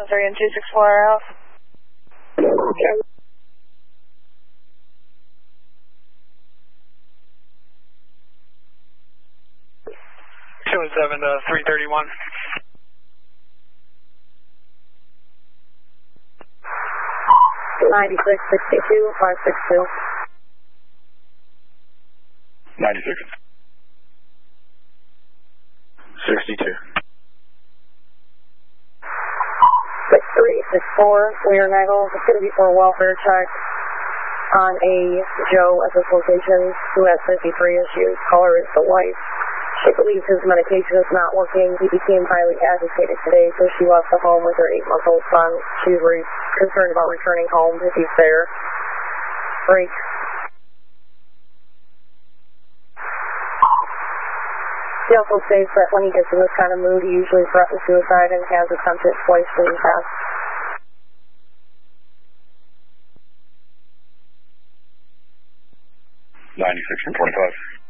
3 and 264 are out. Okay. Two and 7 to 331. 9662 562. 96. 62. 6364 Lear Nagel. It's going to be for a welfare check on a Joe at this location who has 53 issues. Caller is the wife. She believes his medication is not working. He became highly agitated today, so she left the home with her 8-month-old son. She's concerned about returning home if he's there. Break. He also states that when he gets in this kind of mood, he usually threatens suicide and has attempted twice in the past. 96 from 25.